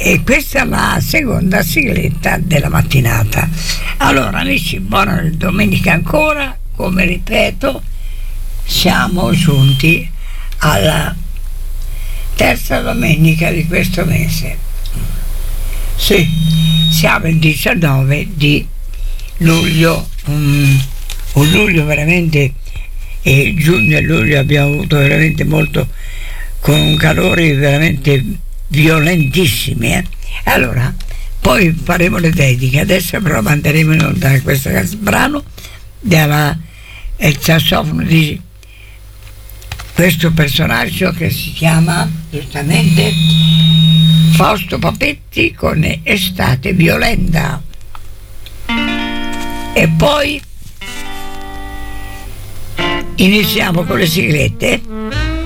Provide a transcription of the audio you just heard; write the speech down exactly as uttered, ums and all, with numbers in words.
e questa è la seconda sigletta della mattinata. Allora amici, buona domenica ancora, come ripeto siamo giunti alla terza domenica di questo mese. Sì, siamo il diciannove di luglio, um, un luglio veramente, e giugno e luglio abbiamo avuto veramente molto, con calori veramente violentissimi, eh? Allora poi faremo le dediche, adesso però manderemo in onda questo brano della il sassofono di questo personaggio che si chiama giustamente Fausto Papetti con Estate Violenta. E poi iniziamo con le siglette.